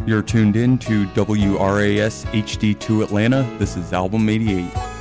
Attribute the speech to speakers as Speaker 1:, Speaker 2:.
Speaker 1: You're tuned in to WRAS HD2 Atlanta. This is Album 88.